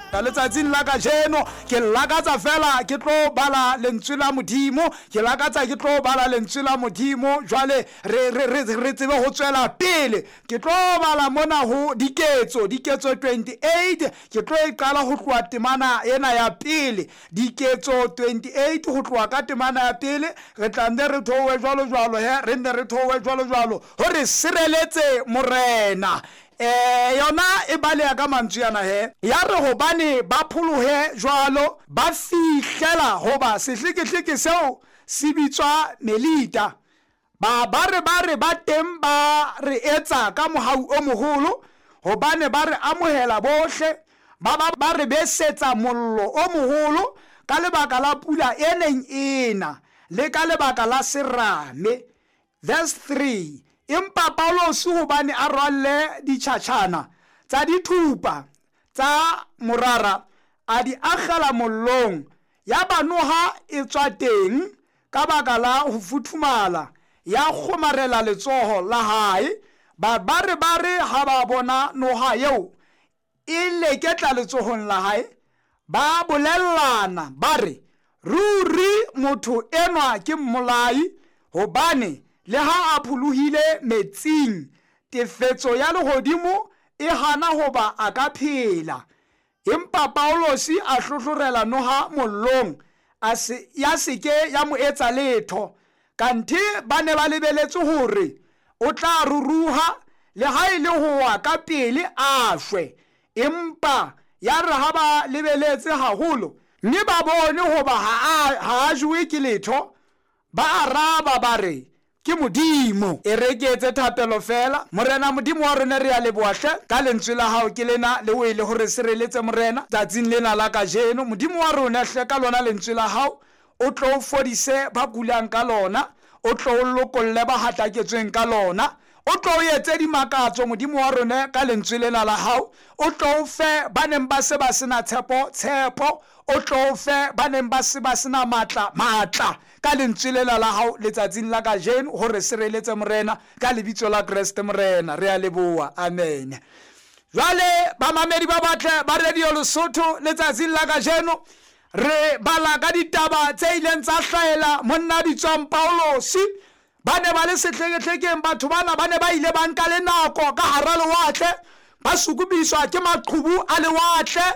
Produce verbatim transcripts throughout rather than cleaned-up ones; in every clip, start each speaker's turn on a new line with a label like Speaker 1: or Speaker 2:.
Speaker 1: ka letsatsing la kajeno ke lakatsa fela ke tlo bala lentswe la modimo ke lakatsa ke tlo bala lentswe la modimo jwale re re re tsebe ho tswela pele ke tlo bala mona ho diketso diketso twenty-eight ke tlo e qala ho tloa temana ena ya pele diketso twenty-eight ho tloa ka temana ya pele re tla nne re thowe jwalo jwalo he re nne re thowe jwalo jwalo hore sireletse morena eh yona e baleya ka mantswe yana he ya re hobane ba pholohe jwalo ba fihlela hoba sehlekehleke seo se bitswa Melita ba bare bare ba teng ba re etsa ka mohau o moholo hobane ba re amohela bohle ba ba re besetsa mollo o moholo ka lebaka la pula eneng ena le ka lebaka la serame. Verse three, empa Paulos hobane a rwalle ditjhatjhana tsa dithupa tsa morara a di akgela mollong ya banoha e tswa teng ka baka la ho futhumala ya kgomarela letsoho la hae ba bare bare ha ba bona noha eo e leketla letsohong la hae ba bolellana bare ruri motho enwa ke mmolai hobane le ha a phuluhile metsing tefetso ya lehodimo e hana hoba a ka phela. Empa Paulos a hlohlorela noha mollong a se ya seke ya mo etsa letho kanthe ba ne ba lebeletse hore o tla ruruha le ha ile howa ka pele a shwe empa ya re ha ba lebeletse haholo mme ba bone hoba ha a jwe ke letho ba araba bare ke modimo e reketse thapelo fela morena modimo wa rona re ya lebohle ka lentswe la hao ke lena le wele hore sireletse morena tsatsing lena la kajeno modimo wa rona hle ka lona lentswe la hao o tlo fodise ba kulang ka lona o tlo lokolle ba hataketsweng ka lona o tlo etse di makatso modimo wa rona ka lentswe lena la hao o tlo fe baneng ba se ba sena tshepo tshepo o tlo fe baneng ba se ba sena matla matla ka lentswe lena la hao letsatsing la kajeno hore sireletse morena ka lebitso la Kriste morena re a leboha amen. Jwale ba mamedi ba batle ba Radio Lesotho letsatsing la kajeno re bala ka ditaba tse ileng tsa hlaela monna bitswang Paulos ba ne ba le setleketlekeng batho bana ba ne ba ile ba nka le nako ka hara lewatle ba sukubiswa ke maqhubu a lewatle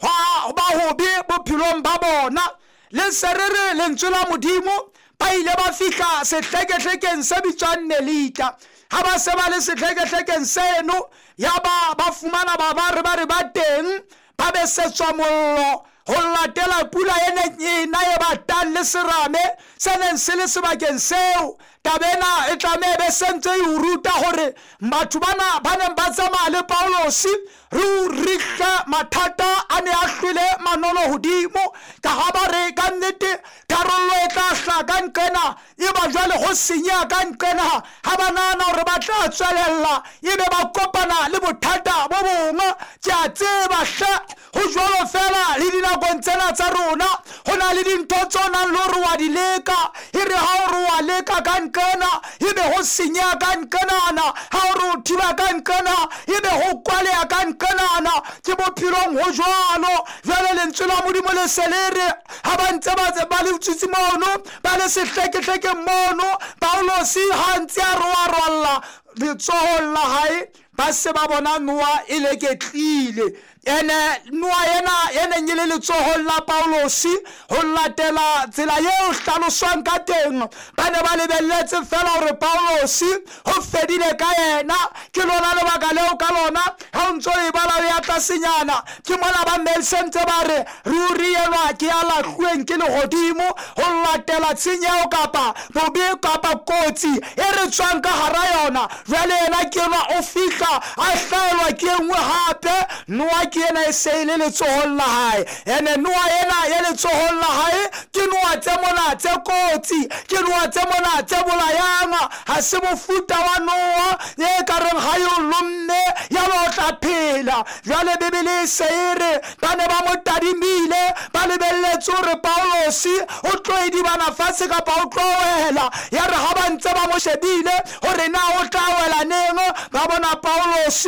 Speaker 1: ha ba hobe bophelong ba bona le serere lentswe la modimo ba ile ba fihla setleketlekeng se bitswang Melita ha ba se ba le setleketlekeng seno ya ba ba fumana ba ba re ba re ba teng ba be setswa mollo ho latela pula ene ena e batang le serame seneng se le sebakeng seo tabena e tlame be sentse e ruta hore batho bana ba neng ba tsamaya le Paulos re rikga mathata a ne a hlwele manolo hodimo ka ha ba re ka nnete karolo e tla hla ka nqena e ba jwale ho senya ka nqena ha ba nana hore ba tla tswelella e be ba kopana le bothata bo bongwe tja tseba hla ho jwalo fela le dinakong tsena tsa rona ho na le dintho tsona le hore wa di leka e re ha o re wa leka ka nqena e be ho senya ka nqenana ha o re o thiba ka nqena e be ho kwaleya ka nqenana ke bophelong ho jwalo jwale lentswe la modimo le selere ha ba ntse ba le utswitse mono ba le sehlekehleke mono Paulos ha ntse a roa rolla letsohong la hae ba se ba bona noa e leketlile ene noa ena ene nyele letsohong la Paulos ho latela tsela eo hlaloswang ka teng ba ne ba lebelletse fela hore Paulos ho fedile ka yena ke lona lebaka leo ka lona ha o ntso e bala ya tlasenyana ke mona ba melsentse ba re ruri enwa ke ya lahlweng ke lehodimo ho latela tshenyeo kapa bobe kapa kotsi e re tswang ka hara yona jwale ena ke enwa o fihla a hlaelwa ke enngwe hape noa ke ena e seile letsohong la hae ene noa ena e letsohong la hae ke noa tse mona tse kotsi ke noa tse mona tse bolayang ha se mofuta wa noa e ka reng ha yo lomme ya lo tla phela jwale bebele seire ba ne ba mo tadimile ba lebelletse hore Paulos o tlo edibana fatshe kapa o tlo wela ya re ha ba ntse ba mo shebile hore na o tla wela neng ba bona Paulos